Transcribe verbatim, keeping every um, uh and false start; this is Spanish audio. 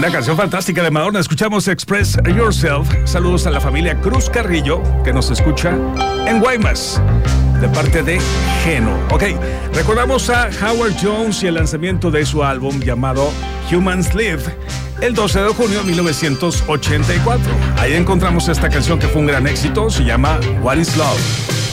Una canción fantástica de Madonna. Escuchamos Express Yourself. Saludos a la familia Cruz Carrillo, que nos escucha en Guaymas, de parte de Geno. Ok, recordamos a Howard Jones y el lanzamiento de su álbum llamado Humans Live el doce de junio de mil novecientos ochenta y cuatro. Ahí encontramos esta canción que fue un gran éxito. Se llama What is Love.